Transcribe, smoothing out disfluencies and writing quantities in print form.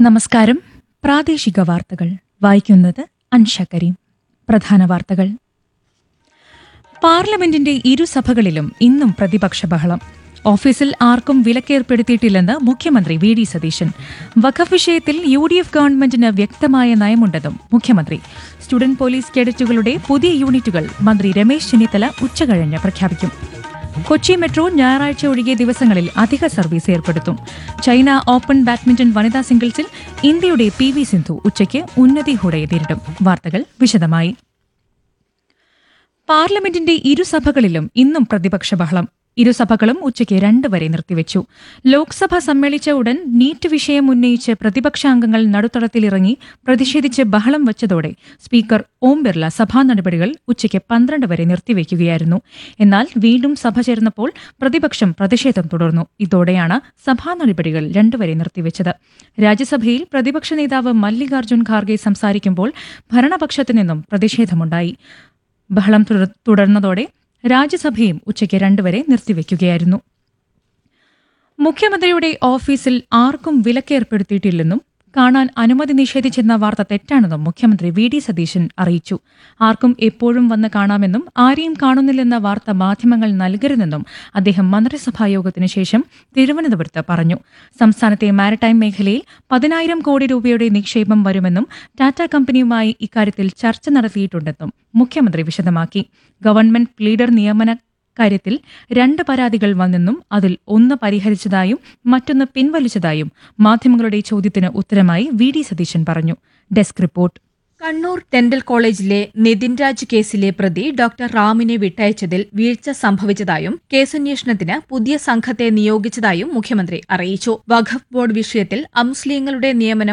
നമസ്കാരം. പ്രാദേശിക വാർത്തകൾ വായിക്കുന്നത് അൻഷ കരീം. പ്രധാന വാർത്തകൾ. പാർലമെന്റിന്റെ ഇരുസഭകളിലും ഇന്നും പ്രതിപക്ഷ ബഹളം. ഓഫീസിൽ ആർക്കും വിലക്കേർപ്പെടുത്തിയിട്ടില്ലെന്ന് മുഖ്യമന്ത്രി വി ഡി സതീശൻ. വഖഫ് വിഷയത്തിൽ UDF ഗവൺമെന്റിന് വ്യക്തമായ നയമുണ്ടെന്നും മുഖ്യമന്ത്രി. സ്റ്റുഡന്റ് പോലീസ് കേഡറ്റുകളുടെ പുതിയ യൂണിറ്റുകൾ മന്ത്രി രമേശ് ചെന്നിത്തല ഉച്ചകഴിഞ്ഞ് പ്രഖ്യാപിക്കും. കൊച്ചി മെട്രോ ഞായറാഴ്ച ഒഴികെ ദിവസങ്ങളിൽ അധിക സർവീസ് ഏർപ്പെടുത്തും. ചൈന ഓപ്പൺ ബാഡ്മിന്റൺ വനിതാ സിംഗിൾസിൽ ഇന്ത്യയുടെ PV സിന്ധു ഉച്ചയ്ക്ക് ഉന്നതി ഹൂഡയെ നേരിടും. വാർത്തകൾ വിശദമായി. പാർലമെന്റിന്റെ ഇരുസഭകളിലും ഇന്നും പ്രതിപക്ഷ ബഹളം. ഇരുസഭകളും ഉച്ചയ്ക്ക് 2 വരെ നിർത്തിവച്ചു. ലോക്സഭ സമ്മേളിച്ച ഉടൻ നീറ്റ് വിഷയം ഉന്നയിച്ച് പ്രതിപക്ഷാംഗങ്ങൾ നടുത്തളത്തിലിറങ്ങി പ്രതിഷേധിച്ച് ബഹളം വച്ചതോടെ സ്പീക്കർ ഓം ബിർല സഭാ നടപടികൾ ഉച്ചയ്ക്ക് 12 വരെ നിർത്തിവെക്കുകയായിരുന്നു. എന്നാൽ വീണ്ടും സഭ ചേർന്നപ്പോൾ പ്രതിപക്ഷം പ്രതിഷേധം തുടർന്നു. ഇതോടെയാണ് സഭാ നടപടികൾ 2 വരെ നിർത്തിവെച്ചത്. രാജ്യസഭയിൽ പ്രതിപക്ഷ നേതാവ് മല്ലികാർജ്ജുൻ ഖാർഗെ സംസാരിക്കുമ്പോൾ ഭരണപക്ഷത്തു നിന്നും പ്രതിഷേധമുണ്ടായി. ബഹളം തുടർന്നതോടെ രാജ്യസഭയും ഉച്ചയ്ക്ക് 2 വരെ നിർത്തിവെക്കുകയായിരുന്നു. മുഖ്യമന്ത്രിയുടെ ഓഫീസിൽ ആർക്കും വിലക്കേർപ്പെടുത്തിയിട്ടില്ലെന്നും കാണാൻ അനുമതി നിഷേധിച്ചെന്ന വാർത്ത തെറ്റാണെന്നും മുഖ്യമന്ത്രി വി ഡി സതീശൻ അറിയിച്ചു. ആർക്കും എപ്പോഴും വന്ന് കാണാമെന്നും ആരെയും കാണുന്നില്ലെന്ന വാർത്ത മാധ്യമങ്ങൾ നൽകരുതെന്നും അദ്ദേഹം മന്ത്രിസഭായോഗത്തിനു ശേഷം തിരുവനന്തപുരത്ത് പറഞ്ഞു. സംസ്ഥാനത്തെ മാരിടൈം മേഖലയിൽ 10,000 കോടി രൂപയുടെ നിക്ഷേപം വരുമെന്നും ടാറ്റ കമ്പനിയുമായി ഇക്കാര്യത്തിൽ ചർച്ച നടത്തിയിട്ടുണ്ടെന്നും മുഖ്യമന്ത്രി വിശദമാക്കി. ഗവൺമെന്റ് ലീഡർ നിയമന കാര്യത്തിൽ 2 പരാതികൾ വന്നെന്നും അതിൽ ഒന്ന് പരിഹരിച്ചതായും മറ്റൊന്ന് പിൻവലിച്ചതായും മാധ്യമങ്ങളുടെ ചോദ്യത്തിന് ഉത്തരമായി വി ഡി സതീശൻ പറഞ്ഞു. Desk report. കണ്ണൂർ ഡെന്റൽ കോളേജിലെ നിതിൻ രാജ് കേസിലെ പ്രതി ഡോക്ടർ റാമിനെ വിട്ടയച്ചതിൽ വീഴ്ച സംഭവിച്ചതായും കേസന്വേഷണത്തിന് പുതിയ സംഘത്തെ നിയോഗിച്ചതായും മുഖ്യമന്ത്രി അറിയിച്ചു. വഖഫ് ബോർഡ് വിഷയത്തിൽ അമുസ്ലിങ്ങളുടെ നിയമനം